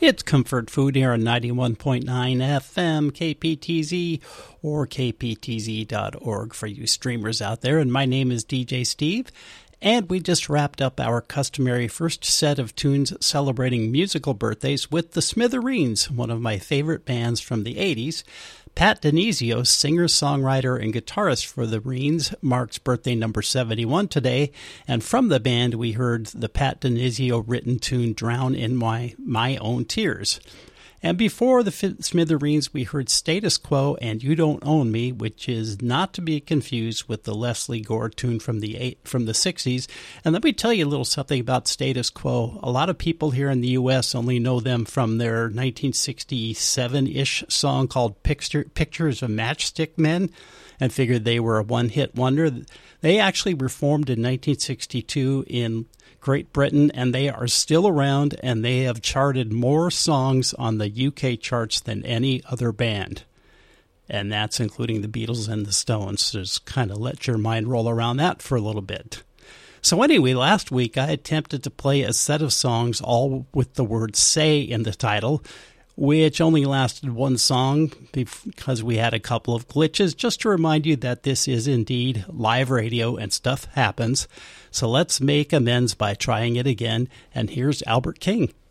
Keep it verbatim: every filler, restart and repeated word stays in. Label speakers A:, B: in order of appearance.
A: It's Comfort Food here on ninety-one point nine F M K P T Z or K P T Z dot org for you streamers out there. And my name is D J Steve. And we just wrapped up our customary first set of tunes celebrating musical birthdays with the Smithereens, one of my favorite bands from the eighties. Pat Denizio, singer, songwriter, and guitarist for the Reens, marks birthday number seventy-one today. And from the band, we heard the Pat Denizio written tune Drown in My, My Own Tears. And before the Smithereens, we heard Status Quo and You Don't Own Me, which is not to be confused with the Leslie Gore tune from the eight, from the sixties. And let me tell you a little something about Status Quo. A lot of people here in the U S only know them from their nineteen sixty-seven-ish song called Picture, Pictures of Matchstick Men, and figured they were a one-hit wonder. They actually were formed in nineteen sixty-two in Great Britain, and they are still around, and they have charted more songs on the U K charts than any other band. And that's including the Beatles and the Stones. So just kind of let your mind roll around that for a little bit. So anyway, last week I attempted to play a set of songs all with the word say in the title, which only lasted one song because we had a couple of glitches, just to remind you that this is indeed live radio and stuff happens. So let's make amends by trying it again, and here's Albert King.